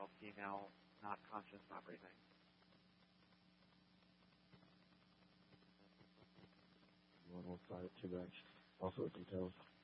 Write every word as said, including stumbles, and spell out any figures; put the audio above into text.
male, female, not conscious, not breathing. One on side, two backs. Also with details.